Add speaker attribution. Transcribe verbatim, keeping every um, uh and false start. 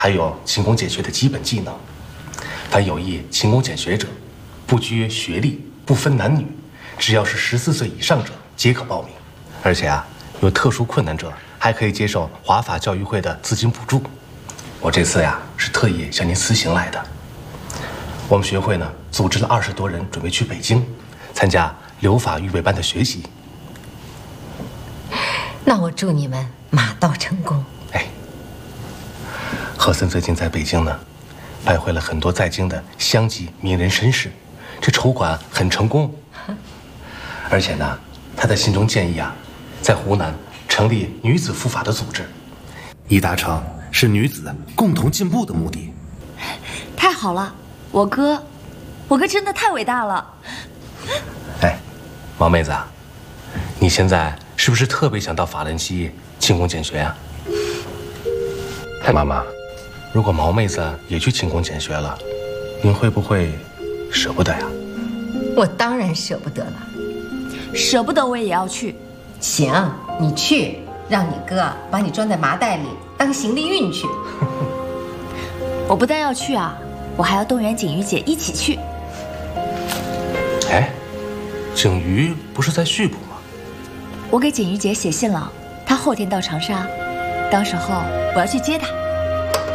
Speaker 1: 还有勤工俭学的基本技能。凡有意勤工俭学者，不拘学历，不分男女，只要是十四岁以上者皆可报名。而且啊，有特殊困难者还可以接受华法教育会的资金补助。我这次呀是特意向您辞行来的。我们学会呢组织了二十多人，准备去北京参加留法预备班的学习。
Speaker 2: 那我祝你们马到成功。
Speaker 1: 哎，和森最近在北京呢，拜会了很多在京的乡级名人绅士，这筹款很成功。而且呢，他在信中建议啊，在湖南成立女子护法的组织，以达成使女子共同进步的目的。
Speaker 3: 太好了，我哥，我哥真的太伟大了。
Speaker 1: 哎，毛妹子啊，你现在是不是特别想到法兰西勤工俭学呀？妈妈，如果毛妹子也去勤工俭学了，您会不会舍不得呀？
Speaker 2: 我当然舍不得了。
Speaker 3: 舍不得我也要去。
Speaker 2: 行，你去，让你哥把你装在麻袋里当行李运去。
Speaker 3: 我不但要去啊，我还要动员景瑜姐一起去。
Speaker 1: 哎，景瑜不是在续补吗？
Speaker 3: 我给景瑜姐写信了，她后天到长沙，到时候我要去接她。